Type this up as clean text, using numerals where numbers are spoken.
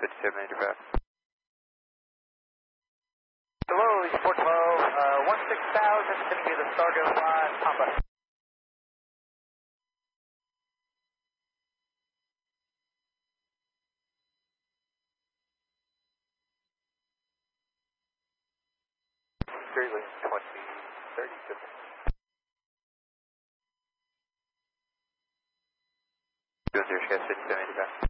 Major. Hello, East 412, 16,000, going to be the Stargo 5, Papa. Greatly 2032. Doing your shift, Major.